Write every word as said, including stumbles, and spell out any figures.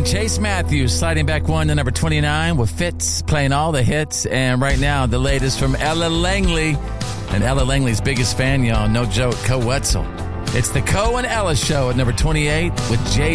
Chase Matthews sliding back one to number twenty-nine with Fitz playing all the hits. And right now, the latest from Ella Langley. And Ella Langley's biggest fan, y'all. No joke, Co Wetzel. It's the Co and Ella Show at number twenty-eight with Jay